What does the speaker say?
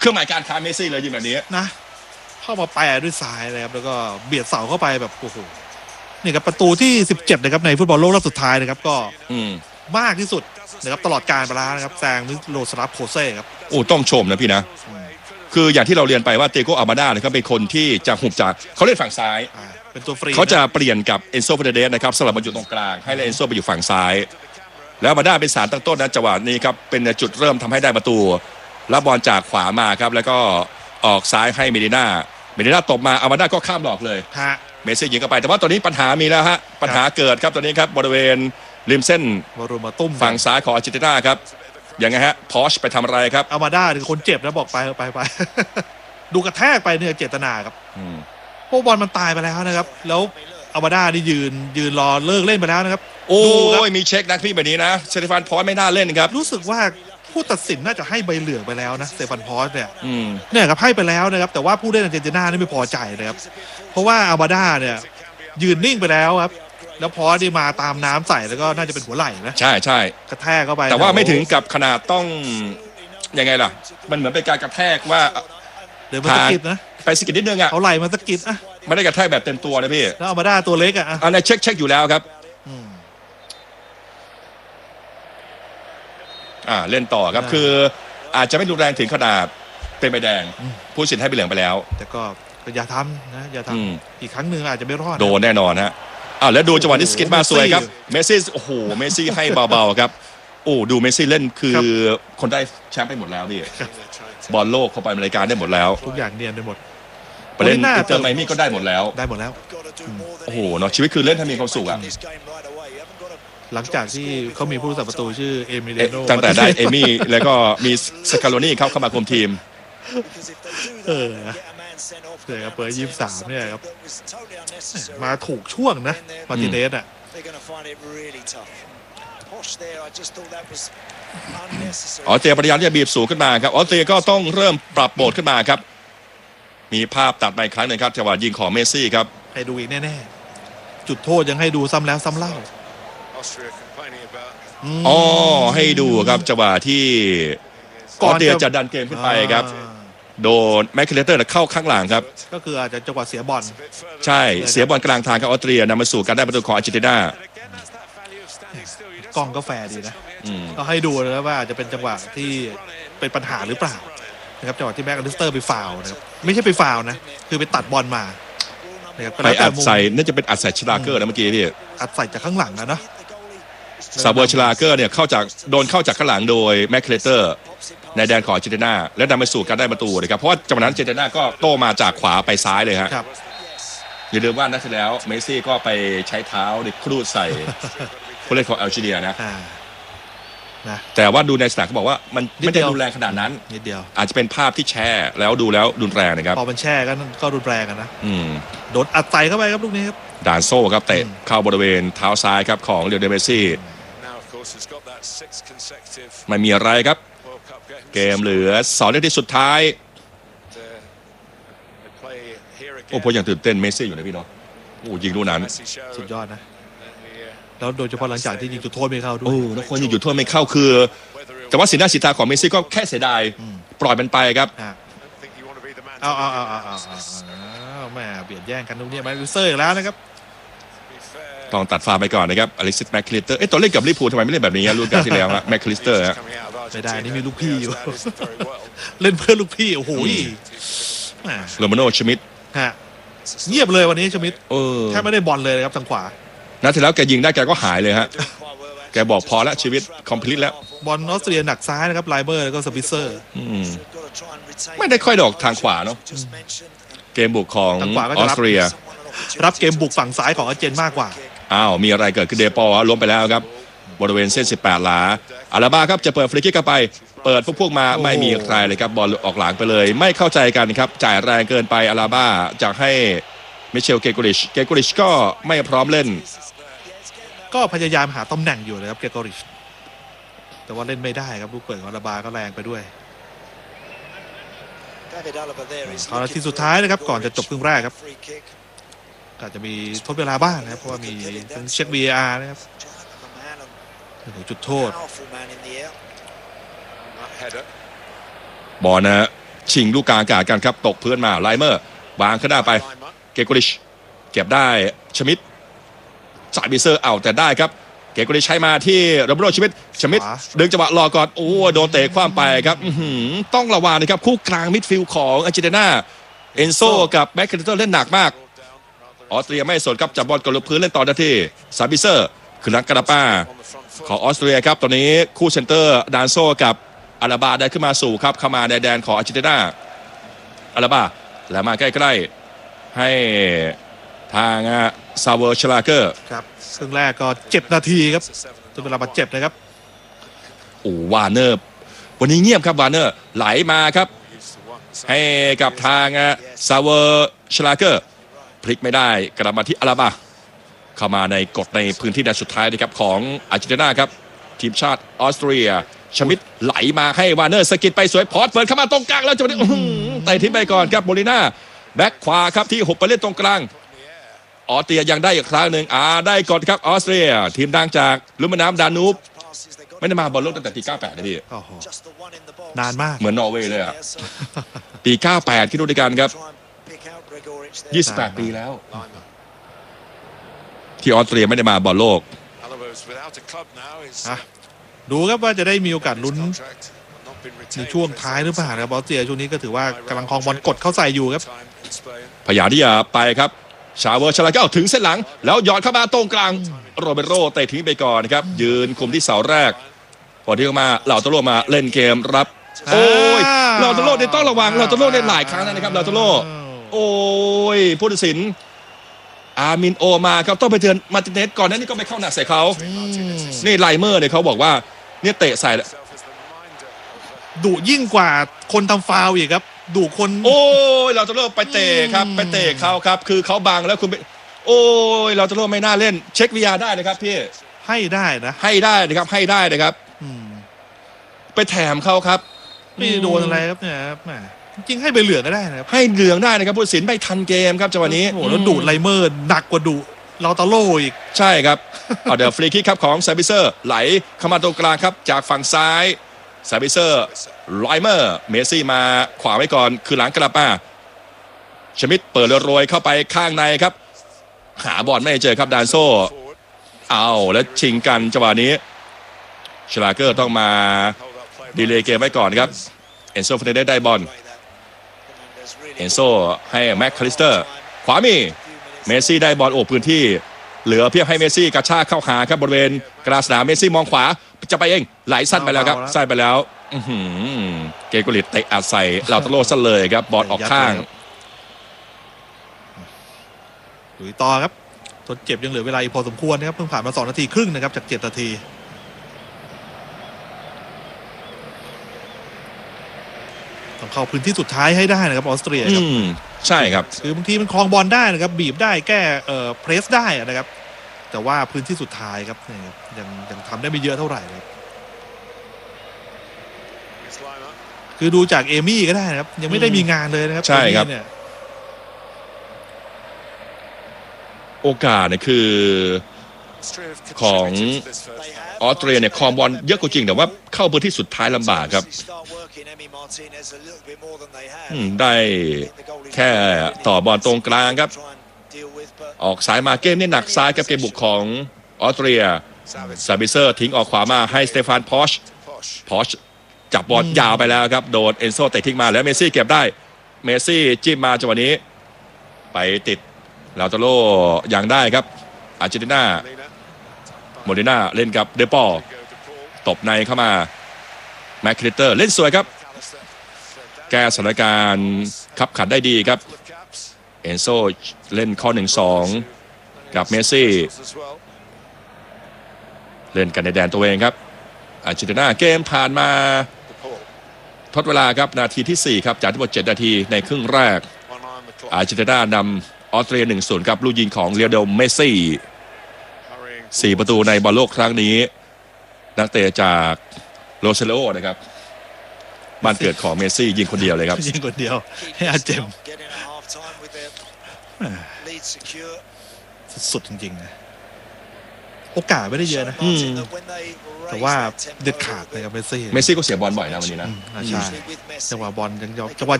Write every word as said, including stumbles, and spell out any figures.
เครื่องหมายการค้าเมสซี่เลยยิงแบบนี้นะเข้ามาแปรด้วยซ้ายเลยครับแล้วก็เบียดเสาเข้าไปแบบโอ้โหนี่ครับประตูที่สิบเจ็ดนะครับในฟุตบอลโลกรอบสุดท้ายนะครับก็มากที่สุดนะครับตลอดการไปแล้วนะครับแซงมิโลสลาฟโคเซ่ครับโอ้ต้องชมนะพี่นะคืออย่างที่เราเรียนไปว่าเตโกอามาดาเนี่ยเขาเป็นคนที่จะหุบจากเขาเล่นฝั่งซ้ายเป็นตัวฟรีเขาจะเปลี่ยนกับเอนโซเฟเดเดสนะครับสลับมาอยู่ตรงกลางให้เอนโซไปอยู่ฝั่งซ้ายแล้วอามาดาเป็นสารตั้งต้นนะจังหวะนี้ครับเป็นจุดเริ่มทำให้ได้ประตูรับบอลจากขวามาครับแล้วก็ออกซ้ายให้เมดิน่าเมดิน่าตบมาอามาดาก็ข้ามหลอกเลยเมสซี่ยิงเข้าไปแต่ว่าตอนนี้ปัญหามีแล้วฮะปัญหาเกิดครับตอนนี้ครับบริเวณริมเส้นบรูมาตุ้มฝั่งซ้ายของอาร์เจนตินาครับยังไงฮะพอชไปทำอะไรครับอามาด้าเป็นคนเจ็บนะบอกไปไปไปดูกระแทกไปเนี่ยเจตนาครับพวกบอลมันตายไปแล้วนะครับแล้วอามาด้านี่ยืนยืนรอเลิกเล่นไปแล้วนะครับโอ้ยมีเช็คนักพี่แบบนี้นะเซฟานพอสไม่น่าเล่นครับรู้สึกว่าผู้ตัดสินน่าจะให้ใบเหลืองไปแล้วนะเซฟานพอสเนี่ยเนี่ยครับให้ไปแล้วนะครับแต่ว่าผู้เล่นอาร์เจนตินานี่ไม่พอใจนะครับเพราะว่าอามาด้าเนี่ยยืนนิ่งไปแล้วครับแล้วพอที่มาตามน้ำใส่แล้วก็น่าจะเป็นหัวไหล่นะใช่ใช่กระแทกเข้าไปแต่ว่าไม่ถึงกับขนาดต้องยังไงล่ะมันเหมือนเป็นการกระแทกว่าเดี๋ยวมันสะกิดนะไปสะกิดนิดนึงอ่ะเขาไหล่มาสะกิดอ่ะไม่ได้กระแทกแบบเต็มตัวนะพี่แล้วเอามาได้ตัวเล็กอ่ะอันนี้เช็คเช็คอยู่แล้วครับอ่าเล่นต่อครับคืออาจจะไม่รุนแรงถึงขนาดเป็นใบแดงผู้สินให้ใบเหลืองไปแล้วแต่ก็อย่าทำนะอย่าทำอีกครั้งหนึ่งอาจจะไม่รอดโดนแน่นอนฮะอ่าแล้วดูจังหวะนี้สกิดมาสวยครับเมสซี่โอ้โหเมสซี่ให้เบาๆครับโอ้ดูเมสซี่เล่นคือคนได้แชมป์ไปหมดแล้วพี่บอลโลกเข้าไปรายการได้หมดแล้วทุกอย่างเนียนไปหมดประเด็นอินเตอร์ไมมี่ก็ได้หมดแล้วได้หมดแล้วโอ้โหเนาะชีวิตคือเล่นถ้ามีความสุขอ่ะหลังจากที่เขามีผู้รักษาประตูชื่อเอมิเลียโนตั้งแต่ได้เอมี่แล้วก็มีสคาโลนี่เข้าเข้ามาคุมทีมเออเดี๋ยวเปิดยี่สิบสามเนี่ยครับมาถูกช่วงนะมาติเนสอ่ะออสเตรียพยายามที่จะบีบสูงขึ้นมาครับออสเตรียก็ต้องเริ่มปรับโหมดขึ้นมาครับมีภาพตัดมาอีกครั้งหนึ่งครับจังหวะยิงของเมสซี่ครับให้ดูอีกแน่ๆจุดโทษยังให้ดูซ้ำแล้วซ้ำเล่าอ๋อให้ดูครับจังหวะที่ออสเตรียจะดันเกมขึ้นไปครับโดนแมคคิเลเตอร์เข้าข้างหลังครับก็คืออาจจะจังหวะเสียบอลใช่เสียบอลกลางทางครับออสเตรียนำมาสู่การได้ประตูของอาร์เจนตินากล้องก็แฟร์ดีนะก็ให้ดูนะว่าจะเป็นจังหวะที่เป็นปัญหาหรือเปล่านะครับจังหวะที่แม็กอลิสเตอร์ไปฟาวนะครับไม่ใช่ไปฟาวนะคือไปตัดบอลมาไปอัดใส่น่าจะเป็นอัดใส่ชลาเกอร์นะเมื่อกี้พี่อัดใส่จากข้างหลังนะซาบัวชลาเกอร์เนี่ยเข้าจากโดนเข้าจากข้างหลังโดยแมคคิเลเตอร์ในแดนของอาร์เจนตินาและนำไปสู่การได้ประตูนะครับเพราะว่าจังหวะนั้นอาร์เจนตินาก็โต้มาจากขวาไปซ้ายเลยฮะอย่าลืมว่านัดที่แล้วเมสซี่ก็ไปใช้เท้าในครูดใส่ผู้เล่นของแอลจีเรียนะแต่ว่าดูในสนามเขาบอกว่ามันไม่ได้รุนแรงขนาดนั้นนิดเดียวอาจจะเป็นภาพที่แช่แล้วดูแล้วรุนแรงนะครับพอมันแช่ก็ก็รุนแรงกันนะโดนอัดใส่เข้าไปครับลูกนี้ครับด่านโซ่ครับเตะเข้าบริเวณเท้าซ้ายครับของเลโอเนลเมสซี่ไม่มีอะไรครับเกมเหลือสองนาทีสุดท้ายโอ้พออย่างตื่นเต้นเมสซี่อยู่นะพี่เนาะโอ้ยิงลูกนั้นสุดยอดนะแล้วโดยเฉพาะหลังจากที่ยิงจุดโทษไม่เข้าด้วยโอ้แล้วคนยิงจุดโทษไม่เข้าคือแต่ว่าสีหน้าสีตาของเมสซี่ก็แค่เสียดายปล่อยมันไปครับเอาเอาเอาเอาเอาแม่เบียดแย่งกันตรงนี้มาลูเซอร์อีกแล้วนะครับต้องตัดฟาไปก่อนนะครับอลิซิสแมคคิลิสเตอร์เอ๊ะตอนเล่นกับลิเวอร์พูลทำไมไม่เล่นแบบนี้รุ่นการที่แล้วฮะแมคคิลิสเตอร์ฮะไม่ได้นี่มีลูกพี่อยู่เล่นเพื่อนลูกพี่โอ้โหโรมาโน่ชมิดฮะเงียบเลยวันนี้ชมิดแทบไม่ได้บอลเลยครับทางขวานัดที่แล้วแกยิงได้แกก็หายเลยฮะแกบอกพอแล้วชีวิตคอมพลีทแล้วบอลออสเตรียหนักซ้ายนะครับไลเบอร์แล้วก็สปิเซอร์ไม่ได้ค่อยดอกทางขวาเนาะเกมบุกของออสเตรียรับเกมบุกฝั่งซ้ายของอาร์เจนมากกว่าอ้าวมีอะไรเกิดขึ้นเดปอลล้มไปแล้วครับบริเวณเส้นสิบแปดหลาอาราบาครับจะเปิดฟรีคิกเข้าไปเปิดพวกพวกมาไม่มีใครเลยครับบอลออกหลังไปเลยไม่เข้าใจกันครับจ่ายแรงเกินไปอาราบาจะให้มิเชลเกโกริชเกโกริชก็ไม่พร้อมเล่นก็พยายามหาตำแหน่งอยู่นะครับเกโกริชแต่ว่าเล่นไม่ได้ครับลูกเปิดของอาราบาก็แรงไปด้วยตอนนาทีสุดท้ายนะครับก่อนจะจบครึ่งแรกครับอาจจะมีทดเวลาบ้างนะครับเพราะว่ามีทั้งเช็ค วี อาร์ นะครับจุดโทษบอลนะชิงลูกกลางอากาศกันครับตกพื้นมาไลเมอร์วางขึ้นหน้าไปเกโกริชเก็บได้ชมิดสายบิเซอร์เอาแต่ได้ครับเกโกริชใช้มาที่โรเบโรชมิดชมิดดึงจังหวะรอก่อนโอ้โดนเตะคว้างไปครับต้องระวังนะครับคู่กลางมิดฟิลด์ของอาร์เจนตินาเอนโซกับแม็กคาลิสเตอร์เล่นหนักมากออสเตรียไม่สนครับจับบอลกดลงพื้นเล่นต่อทันทีซาบิเซอร์คือลังกาลาป้าของออสเตรียครับตอนนี้คู่เซนเตอร์ดานโซกับอาราบาได้ขึ้นมาสู่ครับเข้ามาในแดนของอาร์เจนตินาอาราบาแล้วมาใกล้ๆให้ทางซาเวอร์ชลาเกอร์ครับครึ่งแรกก็เจ็ดนาทีครับจนเวลาบาดเจ็บนะครับโอ้วาเนอร์วันนี้เงียบครับวาเนอร์ไหลมาครับให้กับทางซาเวอร์ชลาเกอร์พลิกไม่ได้กลับมาที่อาราบาเข้ามาในกฎในพื้นที่แดนสุดท้ายนะครับของอาร์เจนตินาครับทีมชาติออสเตรียชมิดไหลมาให้วาเนอร์สกิดไปสวยพอร์ตเปิดเข้ามาตรงกลางแล้วจังหวะนี้เตะทิ้งไปก่อนครับโมลิน่าแบ็คขวาครับที่หกไปเล่นตรงกลางออสเตรียยังได้อีกครั้งหนึ่งอ่าได้ก่อนครับออสเตรียทีมดังจากลุ่มน้ำดานูบไม่ได้มาบอลโลกตั้งแต่ปีเก้าสิบแปดนะพี่นานมากเหมือนนอร์เวย์เลยอ่ะปีเก้าสิบแปดคิดดูด้วยกันครับยี่สิบแปดปีแล้วที่ออสเตรียไม่ได้มาบอลโลกดูครับว่าจะได้มีโอกาสลุ้นในช่วงท้ายหรือเปล่าครับออสเตรียช่วงนี้ก็ถือว่ากำลังครองบอลกดเข้าใส่อยู่ครับพยายามที่จะไปครับชาเวอร์ชลาเก้าถึงเส้นหลังแล้วย้อนเข้ามาตรงกลางโรเบโรเตะทิ้งไปก่อนครับยืนคุมที่เสาแรกพอที่เข้ามาเหล่าตะโลมาเล่นเกมรับโอ้ยเหล่าตะโลเนี่ยต้องระวังเหล่าตะโลเนี่ยหลายครั้งนะครับเหล่าตะโลโอ้ยผู้ตัดสินอามินโอมาครับต้องไปเตือนมาร์ติเนสก่อนนั้นนี่ก็ไปเข้าหนักใส่เขานี่ไลเมอร์เนี่ยเขาบอกว่าเนี่ยเตะใส่ดุยิ่งกว่าคนทำฟาวล์อีกครับดุคนโอ้ยเราจะเลิกไปเตะครับไปเตะเขาครับคือเขาบังแล้วคุณไปโอ้ยเราจะเลิกไม่น่าเล่นเช็ควีอาร์ได้เลยครับพี่ให้ได้นะให้ได้นะครับให้ได้นะครับไปแถมเขาครับไม่โดนอะไรครับเนี่ยครับจริงให้ใบเหลืองก็ได้นะครับให้เหลืองได้นะครับผู้ตัดสินไม่ทันเกมครับจังหวะนี้โอ้แล้วดุไลเมอร์หนักกว่าดุเราตาโล่อีกใช่ครับเอาเดี๋ยวฟรีคิกครับของซาบิเซอร์ไหลเข้ามาตรงกลางครับจากฝั่งซ้ายซาบิเซอร์ไลเมอร์เมซี่มาขวาไว้ก่อนคือหลังกลับมาชมิดเปิดโรยเข้าไปข้างในครับหาบอลไม่เจอครับดานโซเอาแล้วชิงกันจังหวะนี้ชลาเกอร์ต้องมาดีเลย์เกมไว้ก่อนครับเอนโซฟเนเดสได้บอลเอนโซให้แม็กคาลิสเตอร์ขวามีเมซี่ได้บอลโอบพื้นที่เหลือเพียงให้เมซี่กระชากเข้าหาครับบริเวณกลางสนามเมซี่มองขวาจะไปเองไหลสั้นไปแล้วครับสั้นไปแล้วเกโกลิตเตะอัดใส่ลาตาโลซะเลยครับบอลออกข้างลุยต่อครับทดเจ็บยังเหลือเวลาอีกพอสมควรนะครับเพิ่งผ่านมาสองนาทีครึ่งนะครับจากเจ็ดนาทีต้องเข้าพื้นที่สุดท้ายให้ได้นะครับออสเตรียครับใช่ครับคือบางทีมันคลองบอลได้นะครับบีบได้แก้เอ่อเพรสได้นะครับแต่ว่าพื้นที่สุดท้ายครับยังยังทำได้ไม่เยอะเท่าไหร่ครับคือดูจากเอมี่ก็ได้นะครับยังไม่ได้มีงานเลยนะครับใช่ครับโอกาสเนี่ยคือของออสเตรียเนี่ยครองบอลเยอะกว่าจริงแต่ว่าเข้าพื้นที่สุดท้ายลำบากครับได้แค่ต่อบอลตรงกลางครับออกสายมาเกมนี่หนักซ้ายกับเกมบุกของออสเตรียซาบิเซอร์ทิ้งออกขวามาให้สเตฟานพอชพอชจับบอลยาวไปแล้วครับโดนเอนโซเตะทิ้งมาแล้วเมซี่เก็บได้เมซี่จิ้มมาจังหวะนี้ไปติดลาโตโลยังได้ครับอาร์เจนตินาโมเดน่าเล่นกับเดปอลตบในเข้ามาแมคคาลิสเตอร์เล่นสวยครับแก้สถานการณ์ขับขันได้ดีครับเอนโซเล่นข้อหนึ่งสองกับเมซี่เล่นกันในแดนตัวเองครับอาร์เจนตินาเกมผ่านมาทดเวลาครับนาทีที่สี่ครับจากทั้งหมดเจ็ดนาทีในครึ่งแรกอาร์เจนตินานำออสเตรีย หนึ่งศูนย์ กับลูกยิงของเลียวเดลเมสซี่สี่ประตูในบอลโลกครั้งนี้นักเตะจากโรเซโลนะครับบ้านเกิดของเมสซี่ยิงคนเดียวเลยครับยิงคนเดียวให้อาเจมสุดจริงๆนะโอกาสไม่ได้เยอะนะอืมแต่ว่าเด็ดขาดเลยครับเมสซี่เมสซี่ก็เสียบอลบ่อยนะวันนี้นะอืมอ่าใช่จังหวะบอลยังจังหวะ